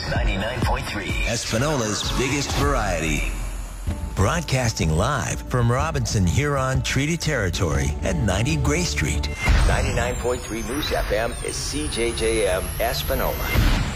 99.3. Espinola's biggest variety. Broadcasting live from Robinson Huron Treaty Territory at 90 Gray Street. 99.3 Moose FM is CJJM Espanola.